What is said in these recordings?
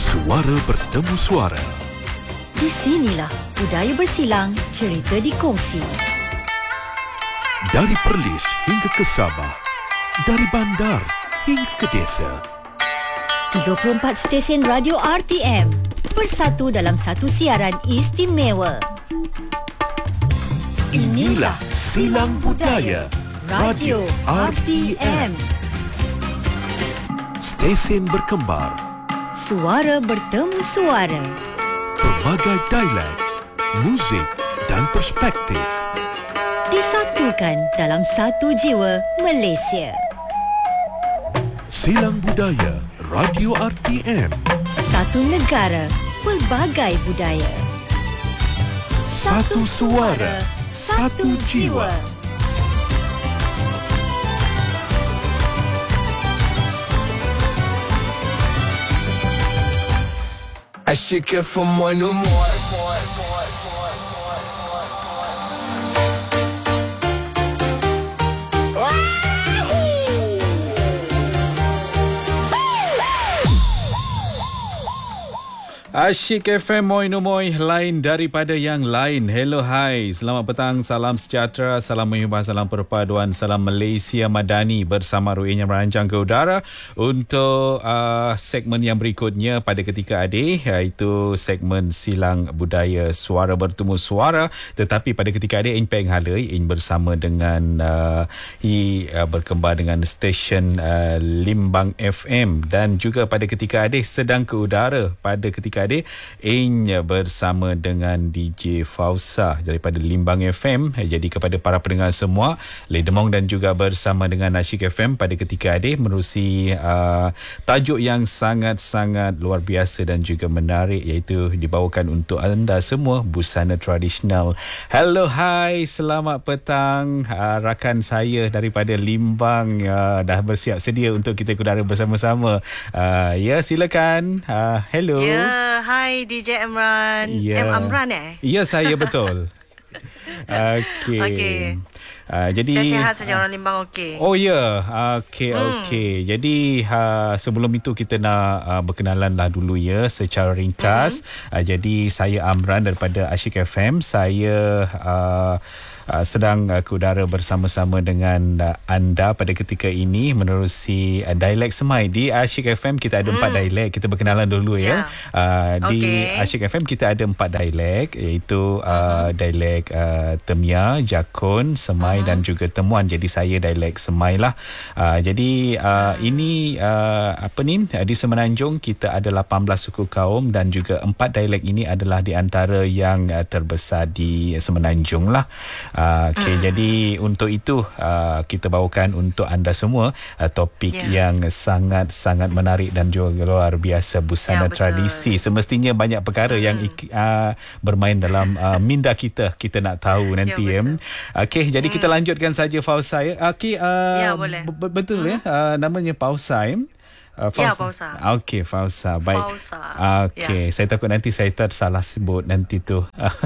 Suara bertemu suara. Di sinilah budaya bersilang, cerita dikongsi. Dari Perlis hingga ke Sabah, dari bandar hingga ke desa. 34 stesen radio RTM bersatu dalam satu siaran istimewa. Inilah Silang Budaya Radio RTM. Stesen berkembar, Suara bertemu suara. pelbagai dialek, muzik dan perspektif. Disatukan dalam satu jiwa Malaysia. Silang Budaya Radio RTM. Satu negara, pelbagai budaya. Satu suara, satu jiwa. Asyik from one no more. Asyik FM Moi lain daripada yang lain. Hello, hai. Selamat petang, salam sejahtera, salam menghibah, salam perpaduan, salam Malaysia Madani bersama Ruin yang merancang ke udara untuk segmen yang berikutnya pada ketika adik, iaitu segmen Silang Budaya Suara Bertemu Suara. Tetapi pada ketika adik, Ing Peng Hala, Ing bersama dengan berkembar dengan stesen Limbang FM, dan juga pada ketika adik sedang ke udara pada ketika adik Ing bersama dengan DJ Fausa daripada Limbang FM. Jadi kepada para pendengar semua, Ledemong dan juga bersama dengan Asyik FM pada ketika adik menerusi tajuk yang sangat-sangat luar biasa dan juga menarik, iaitu dibawakan untuk anda semua busana tradisional. Hello, hai, selamat petang. Rakan saya daripada Limbang dah bersiap sedia untuk kita ke udara bersama-sama. Ya, silakan. Hello. Hai DJ Amran. Amran Ya, saya betul. Okey. Jadi saya sihat saja, orang Limbang okey. Oh ya, okey. Jadi sebelum itu kita nak berkenalan lah dulu ya secara ringkas. Jadi saya Amran daripada Asyik FM. Saya sedang ke udara bersama-sama dengan anda pada ketika ini menerusi dialek semai. Di Asyik FM kita ada 4 dialek. Kita berkenalan dulu ya. Di Asyik FM kita ada 4 dialek, iaitu dialek Temia, Jakun, Semai dan juga Temuan. Jadi saya dialek Semai lah. Jadi ini di Semenanjung kita ada 18 suku kaum dan juga 4 dialek ini adalah di antara yang terbesar di Semenanjung lah. Jadi untuk itu kita bawakan untuk anda semua topik yang sangat-sangat menarik dan juga luar biasa, busana tradisi. Semestinya banyak perkara yang bermain dalam minda kita nak tahu nanti ya. Jadi kita lanjutkan saja Fausa ya. Boleh. Betul ya, namanya Fausa ya. Fausa. Okey, Fausa. Baik. Fausa. Okey, saya takut nanti saya tersalah sebut nanti tu.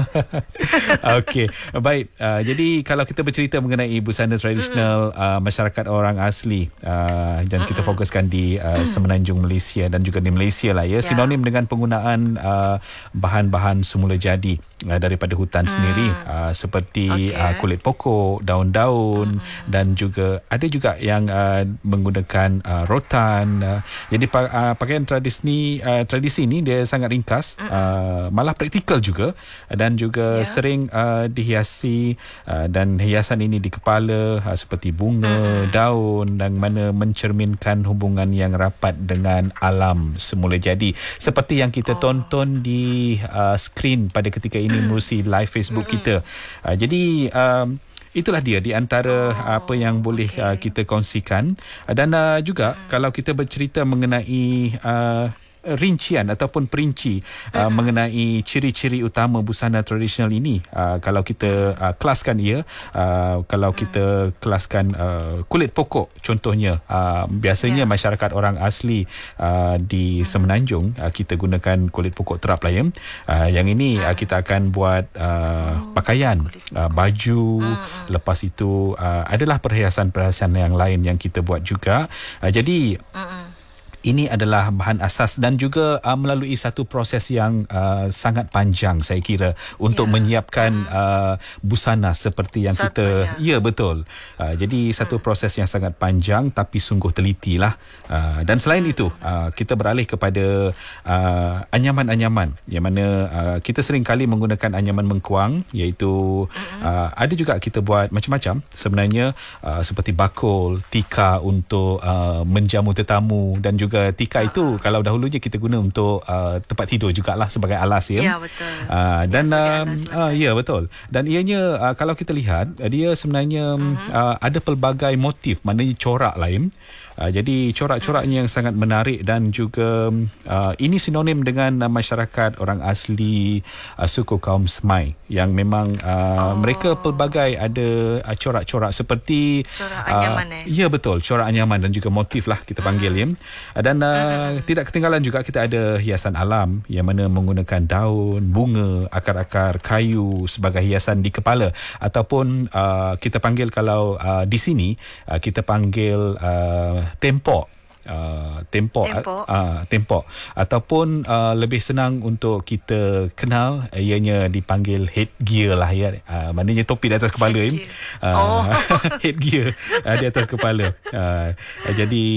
Okey, baik. Jadi kalau kita bercerita mengenai busana tradisional masyarakat orang asli dan kita fokuskan di Semenanjung Malaysia dan juga di Malaysia lah ya, sinonim dengan penggunaan bahan-bahan semula jadi daripada hutan sendiri, seperti kulit pokok, daun-daun dan juga ada juga yang menggunakan rotan. Jadi pakaian tradisi ini dia sangat ringkas, malah praktikal juga, dan juga sering dihiasi, dan hiasan ini di kepala seperti bunga, daun, dan mana mencerminkan hubungan yang rapat dengan alam semula jadi, seperti yang kita tonton di skrin pada ketika ini menerusi live Facebook kita. Jadi itulah dia di antara apa yang boleh kita kongsikan. Dan juga kalau kita bercerita mengenai rincian ataupun perinci mengenai ciri-ciri utama busana tradisional ini, kalau kita kelaskan ia, kalau kita kelaskan kulit pokok contohnya, biasanya masyarakat orang asli di Semenanjung kita gunakan kulit pokok terap lah ya. Yang ini kita akan buat pakaian, baju, lepas itu adalah perhiasan-perhiasan yang lain yang kita buat juga. Jadi ini adalah bahan asas dan juga melalui satu proses yang sangat panjang saya kira untuk menyiapkan busana seperti yang ya betul. Jadi satu proses yang sangat panjang tapi sungguh teliti lah. Dan selain itu kita beralih kepada anyaman-anyaman yang mana kita sering kali menggunakan anyaman mengkuang, iaitu ada juga kita buat macam-macam sebenarnya, seperti bakul, tika untuk menjamu tetamu, dan juga tika itu kalau dahulunya kita guna untuk tempat tidur jugalah sebagai alas ya. Ya betul. Dan ya betul. Dan ianya kalau kita lihat dia sebenarnya ada pelbagai motif, maknanya corak lain. Jadi corak-coraknya yang sangat menarik dan juga ini sinonim dengan masyarakat orang asli suku kaum Semai yang memang mereka pelbagai ada corak-corak seperti corak anyaman ya betul, corak anyaman dan juga motif lah kita panggil ya. Dan tidak ketinggalan juga kita ada hiasan alam yang mana menggunakan daun, bunga, akar-akar kayu sebagai hiasan di kepala, ataupun kita panggil kalau di sini kita panggil tempok. Tempok ataupun lebih senang untuk kita kenal ianya dipanggil headgear lah ya. Maknanya topi di atas kepala headgear di atas kepala. Jadi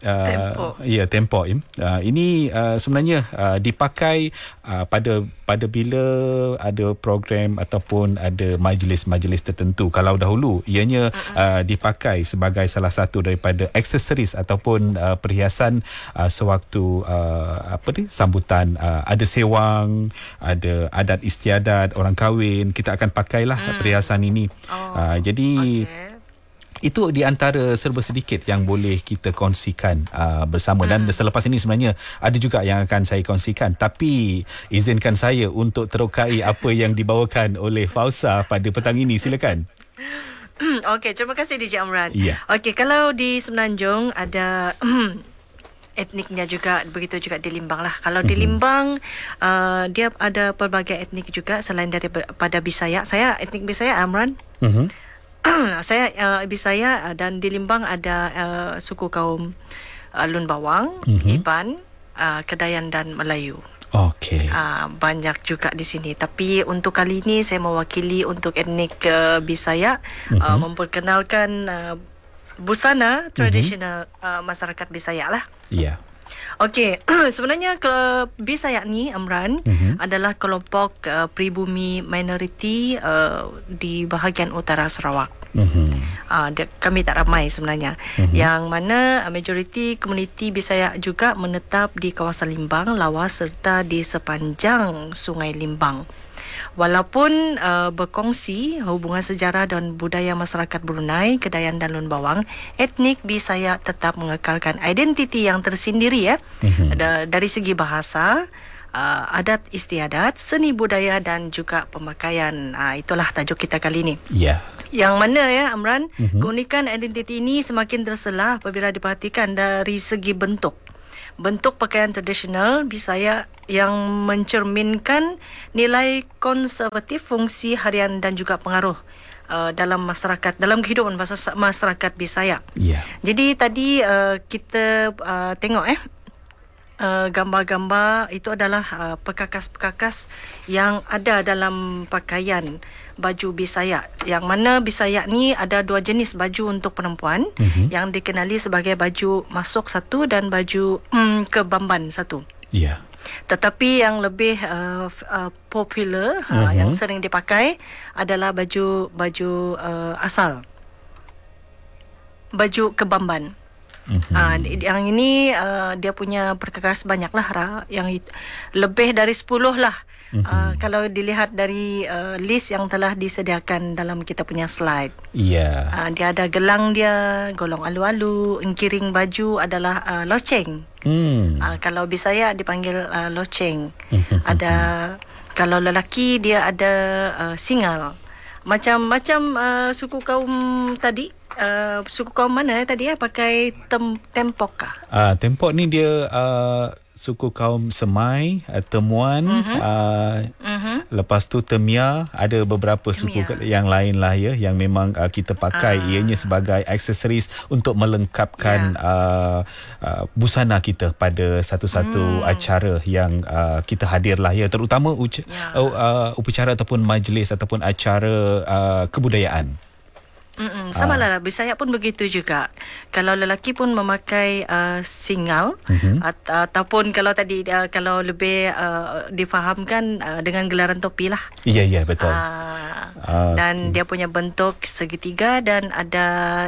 tempok ini sebenarnya dipakai pada bila ada program ataupun ada majlis-majlis tertentu. Kalau dahulu ianya dipakai sebagai salah satu daripada aksesoris ataupun perhiasan sewaktu sambutan, ada sewang, ada adat istiadat, orang kahwin, kita akan pakailah perhiasan ini. Jadi itu di antara serba sedikit yang boleh kita kongsikan bersama. Dan selepas ini sebenarnya ada juga yang akan saya kongsikan, tapi izinkan saya untuk terokai apa yang dibawakan oleh Fausa pada petang ini. Silakan. Okey, terima kasih DJ Amran. Yeah. Okey, kalau di Semenanjung ada etniknya juga, begitu juga di Limbang lah. Kalau di Limbang dia ada pelbagai etnik juga selain daripada Bisaya. Saya etnik Bisaya, Amran. Saya Bisaya, dan di Limbang ada suku kaum Lun Bawang, Iban, Kedayan dan Melayu. Okey. Banyak juga di sini. Tapi untuk kali ini saya mewakili untuk etnik Bisaya, memperkenalkan busana tradisional masyarakat Bisaya lah. Ya. Okey, sebenarnya Bisaya ni, Amran, adalah kelompok pribumi minoriti di bahagian utara Sarawak. Kami tak ramai sebenarnya, yang mana majoriti komuniti Bisaya juga menetap di kawasan Limbang, Lawas serta di sepanjang Sungai Limbang. Walaupun berkongsi hubungan sejarah dan budaya masyarakat Brunei, Kedayan dan Lun Bawang, etnik Bisaya tetap mengekalkan identiti yang tersendiri dari segi bahasa, adat istiadat, seni budaya dan juga pemakaian. Itulah tajuk kita kali ini. Ya. Yang mana ya, Amran, keunikan identiti ini semakin terselah apabila diperhatikan dari segi bentuk pakaian tradisional Bisaya yang mencerminkan nilai konservatif, fungsi harian dan juga pengaruh dalam masyarakat, dalam kehidupan masyarakat Bisaya. Yeah. Jadi tadi kita tengok gambar-gambar itu adalah perkakas-perkakas yang ada dalam pakaian baju Bisaya, yang mana Bisaya ni ada dua jenis baju untuk perempuan, yang dikenali sebagai baju masuk satu dan baju kebamban satu. Ya. Yeah. Tetapi yang lebih popular, yang sering dipakai adalah baju asal, baju kebamban. Yang ini dia punya perkakas banyak lah, yang lebih dari 10 lah. Kalau dilihat dari list yang telah disediakan dalam kita punya slide. Ya. Dia ada gelang dia, golong alu-alu, engkiring baju adalah loceng. Kalau Bisaya dipanggil loceng. Ada, kalau lelaki dia ada singal. Macam-macam suku kaum tadi. Suku kaum mana tadi pakai tempok kah? Tempok ni dia suku kaum Semai, Temuan, Lepas tu temia, ada beberapa suku yang lain lah ya, yang memang kita pakai ianya sebagai aksesoris untuk melengkapkan busana kita pada satu-satu acara yang kita hadir lah ya, terutama upacara ataupun majlis ataupun acara kebudayaan. Sama lah, Bisaya pun begitu juga. Kalau lelaki pun memakai singal, ataupun kalau tadi kalau lebih difahamkan dengan gelaran topi lah. Ya, betul. Dan dia punya bentuk segitiga dan ada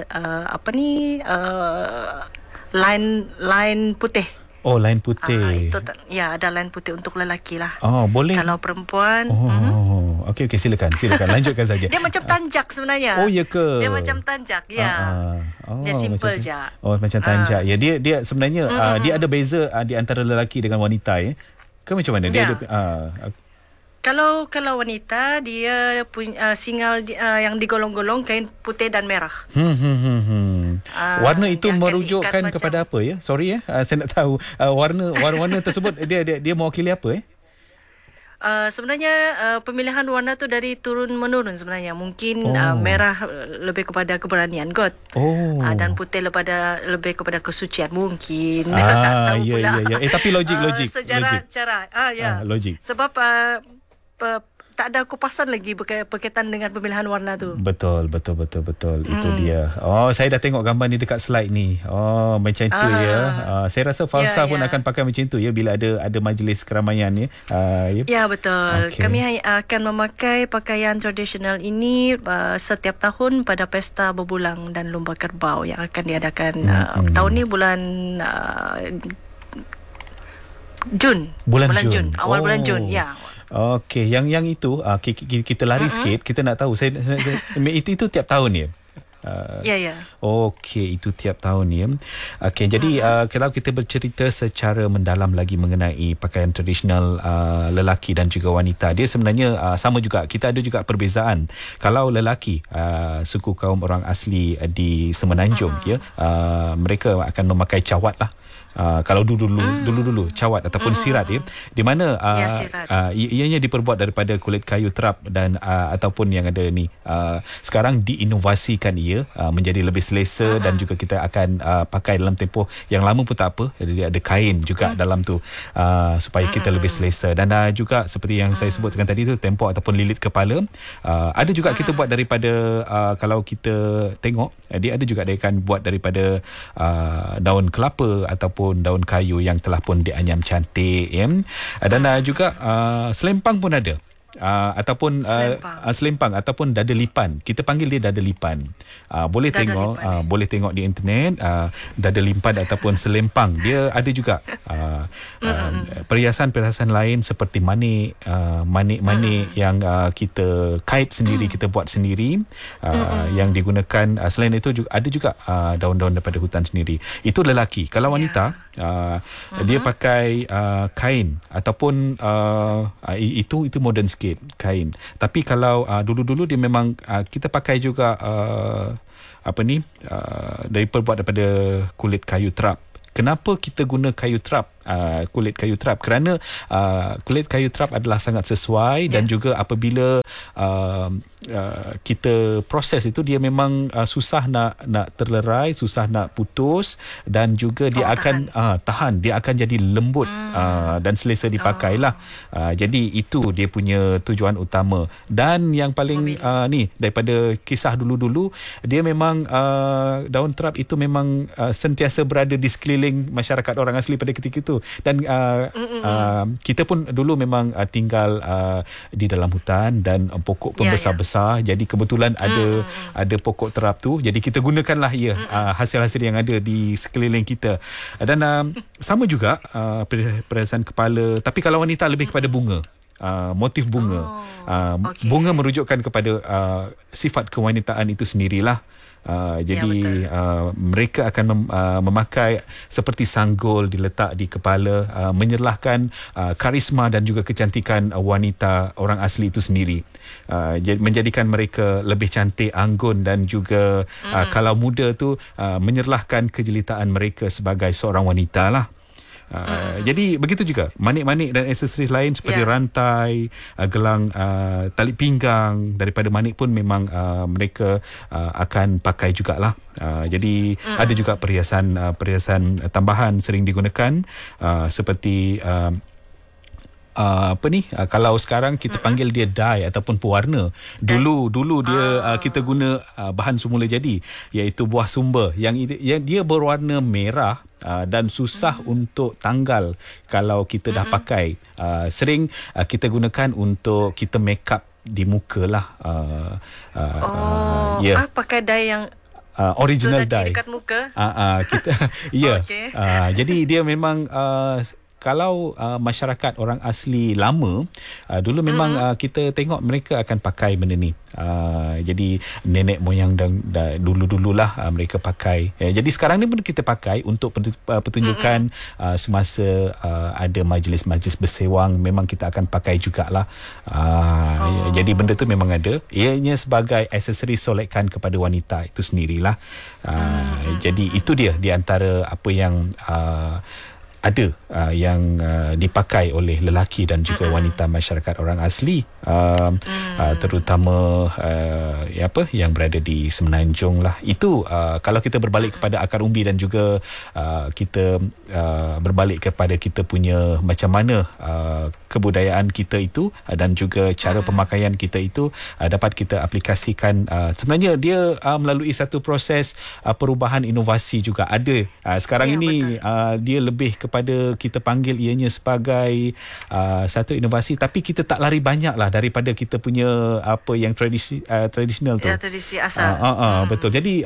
line putih. Oh, line putih. Ada line putih untuk lelaki lah. Oh, boleh. Kalau perempuan. Okey, silakan lanjutkan saja. Dia macam tanjak sebenarnya. Oh, ya ke? Dia macam tanjak, ya. Dia simple je. Oh, macam tanjak. Ya, dia sebenarnya dia ada beza di antara lelaki dengan wanita ya. Ke macam mana? Dia ada Kalau wanita, dia punya singal yang digolong-golong kain putih dan merah. Warna itu merujukkan kepada apa ya? Sorry ya, saya nak tahu warna tersebut dia mewakili apa ya? Sebenarnya pemilihan warna tu dari turun menurun sebenarnya. Mungkin merah lebih kepada keberanian kot. Dan putih lebih kepada kesucian mungkin. Tak tahu pula. Ya. Tapi logik. Sejarah cara. Logik. Sebab tak ada kupasan lagi berkaitan dengan pemilihan warna tu. Betul. Itu dia. Saya dah tengok gambar ni dekat slide ni. Macam tu ya. Saya rasa Falsa pun akan pakai macam tu ya bila ada majlis keramaian ya. Ya, betul. Okay. Kami akan memakai pakaian tradisional ini setiap tahun pada pesta berbulang dan lumba kerbau yang akan diadakan tahun ni bulan Jun. Bulan Jun. Awal bulan Jun. Ya. Okey, yang itu kita lari sikit, kita nak tahu itu tiap tahun ya. Ya. Okey, itu tiap tahun ya. Okey, jadi kalau kita bercerita secara mendalam lagi mengenai pakaian tradisional lelaki dan juga wanita, dia sebenarnya sama juga. Kita ada juga perbezaan. Kalau lelaki suku kaum orang asli di Semenanjung ya, mereka akan memakai cawat lah. Kalau dulu cawat ataupun sirat ya, di mana ianya diperbuat daripada kulit kayu terap dan ataupun yang ada ni sekarang diinovasikan ia menjadi lebih selesa dan juga kita akan pakai dalam tempoh yang lama pun tak apa. Jadi ada kain juga dalam tu supaya kita lebih selesa. Dan juga seperti yang saya sebutkan tadi tu, tempok ataupun lilit kepala ada juga kita buat daripada kalau kita tengok dia ada juga dia akan buat daripada daun kelapa ataupun daun kayu yang telah pun dianyam cantik ya. Dan juga selempang pun ada. Ataupun selempang ataupun dada lipan. Kita panggil dia dada lipan. Boleh tengok di internet dada lipan ataupun selempang. Dia ada juga perhiasan-perhiasan lain seperti manik yang kita kait sendiri, kita buat sendiri yang digunakan. Selain itu ada juga daun-daun daripada hutan sendiri. Itu lelaki. Kalau wanita dia pakai kain ataupun itu modern sikit kain. Tapi kalau dulu-dulu dia memang kita pakai juga diperbuat daripada kulit kayu terap. Kenapa kita guna kayu terap, kulit kayu terap? Kerana kulit kayu terap adalah sangat sesuai dan juga apabila kita proses itu dia memang susah nak terlerai, susah nak putus dan juga dia akan tahan, dia akan jadi lembut dan selesa dipakai lah. Jadi itu dia punya tujuan utama. Dan yang paling ni daripada kisah dulu-dulu, dia memang daun terap itu memang sentiasa berada di sekeliling masyarakat orang asli pada ketika itu. Dan kita pun dulu memang tinggal di dalam hutan dan pokok pun besar-besar. Jadi kebetulan ada pokok terap tu. Jadi kita gunakanlah hasil-hasil yang ada di sekeliling kita. Dan sama juga perhiasan kepala. Tapi kalau wanita lebih kepada bunga. Motif bunga. Bunga merujukkan kepada sifat kewanitaan itu sendirilah. Jadi mereka akan memakai seperti sanggul diletak di kepala, menyerlahkan karisma dan juga kecantikan wanita orang asli itu sendiri, menjadikan mereka lebih cantik, anggun dan juga kalau muda tu menyerlahkan kejelitaan mereka sebagai seorang wanita lah. Jadi begitu juga manik-manik dan aksesoris lain seperti rantai, gelang tali pinggang daripada manik pun memang mereka akan pakai jugalah. Jadi ada juga perhiasan tambahan sering digunakan seperti kalau sekarang kita panggil dia dye ataupun pewarna. Dulu dia kita guna bahan semula jadi, iaitu buah sumber yang dia berwarna merah dan susah untuk tanggal kalau kita dah pakai. Sering kita gunakan untuk kita make up di muka lah. Pakai dye yang original dye dekat muka. Kita jadi dia memang kalau masyarakat orang asli lama dulu memang kita tengok mereka akan pakai benda ni. Jadi nenek moyang dulu-dululah mereka pakai. Jadi sekarang ni pun kita pakai untuk pertunjukan semasa ada majlis-majlis bersewang, memang kita akan pakai jugalah. Jadi benda tu memang ada. Ianya sebagai aksesori solekan kepada wanita itu sendirilah. Jadi itu dia di antara apa yang ada yang dipakai oleh lelaki dan juga wanita masyarakat orang asli, terutama yang berada di Semenanjung lah. Itu kalau kita berbalik kepada akar umbi dan juga kita berbalik kepada kita punya macam mana kebudayaan kita itu dan juga cara pemakaian kita itu dapat kita aplikasikan. Sebenarnya dia melalui satu proses perubahan inovasi juga ada. Sekarang ini dia lebih kepada kita panggil ianya sebagai satu inovasi, tapi kita tak lari banyak lah daripada kita punya apa yang tradisional tu. Tradisi asal. Betul. Jadi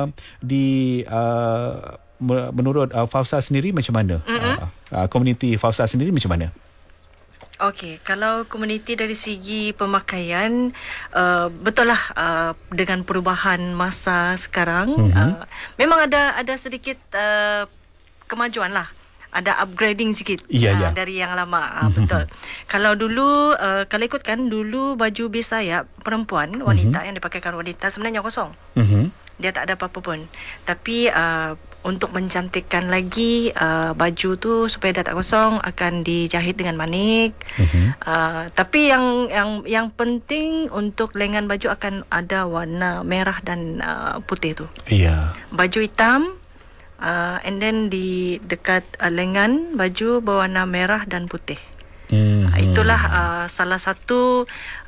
menurut Fausa sendiri macam mana? Komuniti Fausa sendiri macam mana? Okey, kalau komuniti dari segi pemakaian, betul lah, dengan perubahan masa sekarang, memang ada sedikit kemajuan lah. Ada upgrading sikit dari yang lama. Betul. Kalau dulu, kalau ikutkan dulu baju bisaya perempuan, wanita yang dipakaikan wanita sebenarnya kosong. Dia tak ada apa-apa pun. Tapi untuk mencantikkan lagi baju tu supaya dia tak kosong, akan dijahit dengan manik. Tapi yang penting untuk lengan baju akan ada warna merah dan putih tu. Baju hitam, and then di dekat lengan baju berwarna merah dan putih. Itulah salah satu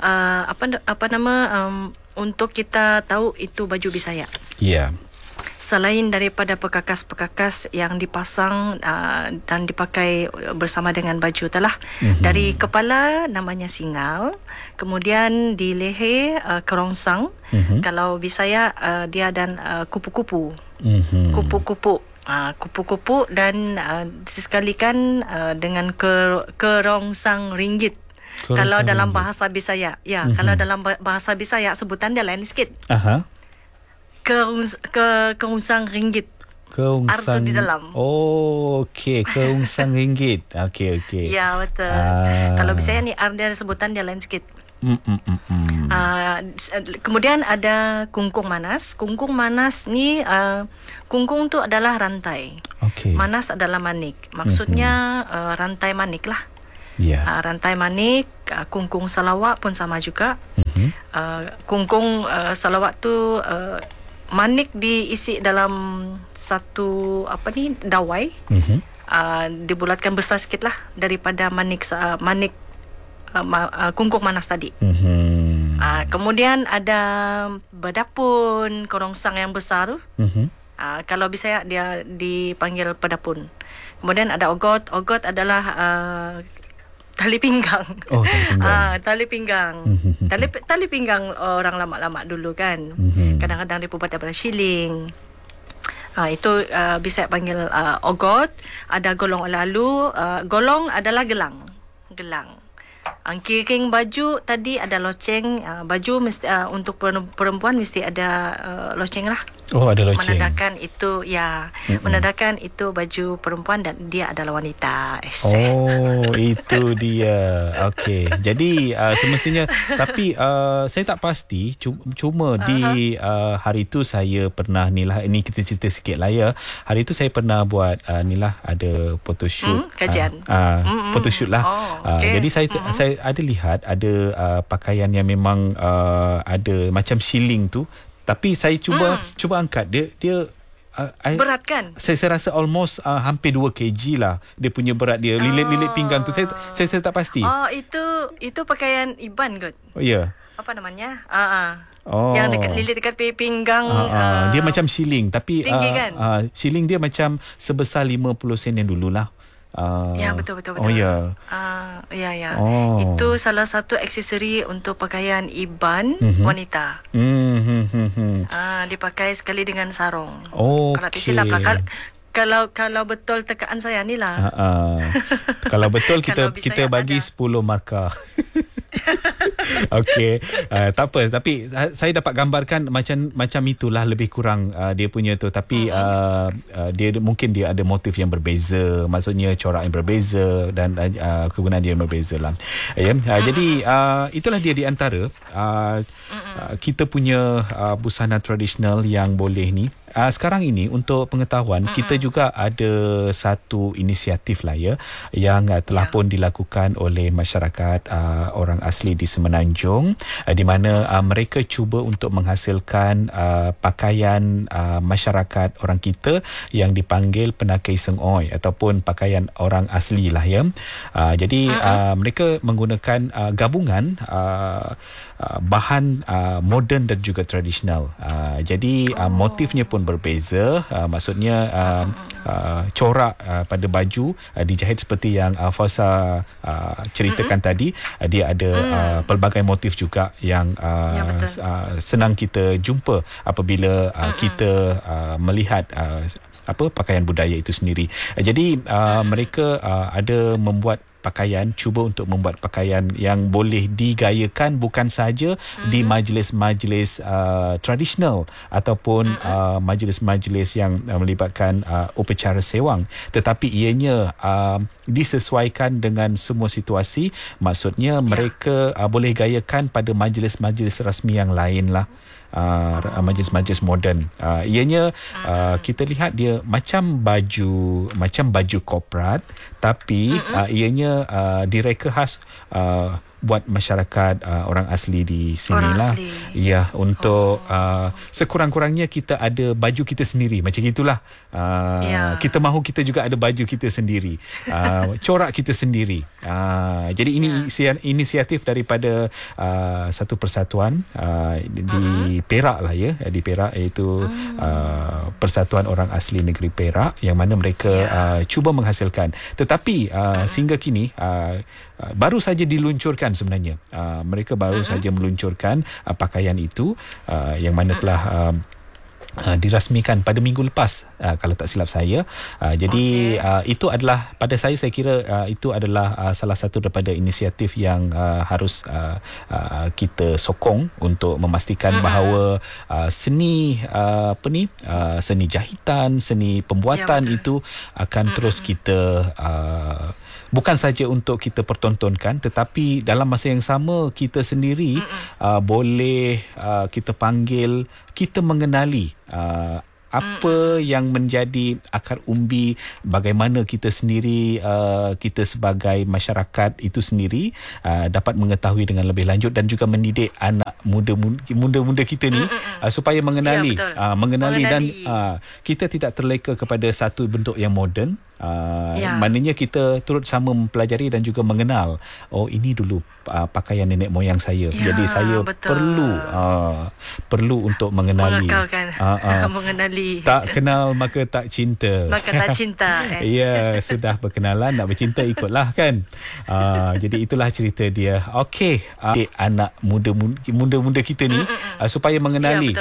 untuk kita tahu itu baju bisaya. Selain daripada perkakas-perkakas yang dipasang dan dipakai bersama dengan baju telah. Dari kepala namanya singal, kemudian di leher kerongsang. Kalau Bisaya dia dan kupu-kupu. Kupu-kupu. Kupu-kupu dan sekalikan dengan kerongsang ringgit. Kalau dalam bahasa Bisaya. Kalau dalam bahasa Bisaya sebutan dia lain sikit. Kerongsang ringgit. Arti di dalam. Okey, kerongsang ringgit. Okey. Ya, betul. Kalau Bisaya ni dia sebutan dia lain sikit. Kemudian ada kungkung manas. Kungkung manas ni kungkung tu adalah rantai. Manas adalah manik. Maksudnya rantai manik lah. Rantai manik. Kungkung salawat pun sama juga. Kungkung salawat tu manik diisi dalam satu dawai. Dibulatkan besar sikit lah daripada manik kungkung manas tadi. Kemudian ada bedapun kerongsang yang besar tu. Kalau Bisaya dia dipanggil pedapun. Kemudian ada ogot. Ogot adalah tali pinggang. Tali pinggang. Tali pinggang orang lama-lama dulu kan. Kadang-kadang dia buat daripada shilling. Itu bisa panggil ogot. Ada golong lalu. Golong adalah gelang. Kiring baju tadi ada loceng. Baju mesti untuk perempuan mesti ada loceng lah. Oh, ada loceng. Menandakan itu menandakan itu baju perempuan dan dia adalah wanita. Oh, itu dia. Okey. Jadi semestinya, tapi saya tak pasti, cuma di hari tu saya pernah ni kita cerita sikit lah ya. Hari tu saya pernah buat ada photoshoot. Kajian. Photoshoot lah. Okay. Jadi saya ada lihat ada pakaian yang memang ada macam shilling tu. Tapi saya cuba angkat dia berat kan? Saya rasa almost hampir 2 kg lah dia punya berat dia. Lilit pinggang tu saya tak pasti. Itu pakaian Iban kot. Oh ya. Yeah. Apa namanya? Yang lilit dekat pinggang. Dia macam shilling tapi tinggi kan? Shilling dia macam sebesar 50 sen yang dululah. Ya, betul. Oh ya. Ya. Itu salah satu aksesori untuk pakaian Iban wanita. Dipakai sekali dengan sarung. Kalau tak silap lah. Kalau betul tekaan saya ni lah. Kalau betul kita bagi 10 markah. Okey, tak apa, tapi saya dapat gambarkan macam itulah lebih kurang dia punya tu, tapi dia mungkin dia ada motif yang berbeza, maksudnya corak yang berbeza dan kegunaan dia yang berbeza lah. Jadi itulah dia di antara kita punya busana tradisional yang boleh ni. Sekarang ini untuk pengetahuan kita juga ada satu inisiatif lah ya yang telah pun dilakukan oleh masyarakat orang asli di Semenanjung, di mana mereka cuba untuk menghasilkan pakaian masyarakat orang kita yang dipanggil penakai sengoi ataupun pakaian orang asli lah ya. Jadi mereka menggunakan gabungan bahan moden dan juga tradisional. Jadi motifnya pun berbeza, maksudnya corak pada baju dijahit seperti yang Fauza ceritakan tadi. Dia ada pelbagai motif juga yang senang kita jumpa apabila kita melihat pakaian budaya itu sendiri. Jadi mereka ada membuat pakaian, cuba untuk membuat pakaian yang boleh digayakan bukan sahaja di majlis-majlis tradisional ataupun majlis-majlis yang melibatkan upacara sewang, tetapi ianya disesuaikan dengan semua situasi. Maksudnya mereka boleh gayakan pada majlis-majlis rasmi yang lain lah. Majlis-majlis moden. Ianya kita lihat dia macam baju korporat, tapi ianya direka khas buat masyarakat orang asli di sinilah. Ya, untuk sekurang-kurangnya kita ada baju kita sendiri, macam itulah. Kita mahu kita juga ada baju kita sendiri, corak kita sendiri. Jadi ini inisiatif daripada satu persatuan di Perak lah ya, di Perak, iaitu Persatuan Orang Asli Negeri Perak, yang mana mereka cuba menghasilkan, tetapi sehingga kini baru saja diluncurkan sebenarnya. Mereka baru saja meluncurkan pakaian itu yang mana telah dirasmikan pada minggu lepas, kalau tak silap saya. Jadi itu adalah, pada saya kira itu adalah salah satu daripada inisiatif yang harus kita sokong untuk memastikan bahawa seni seni jahitan, seni pembuatan itu akan terus kita bukan saja untuk kita pertontonkan, tetapi dalam masa yang sama kita sendiri boleh kita panggil, kita mengenali apa yang menjadi akar umbi, bagaimana kita sendiri, kita sebagai masyarakat itu sendiri dapat mengetahui dengan lebih lanjut, dan juga mendidik anak muda kita ni supaya mengenali, mengenali dan kita tidak terleka kepada satu bentuk yang moden. Maknanya kita turut sama mempelajari dan juga mengenal, ini dulu pakaian nenek moyang saya. Jadi saya perlu untuk mengenali. Mengenali. Tak kenal maka tak cinta. Maka tak cinta. Ya, sudah berkenalan nak bercinta ikutlah kan. Jadi itulah cerita dia. Okey, anak muda kita ni supaya mengenali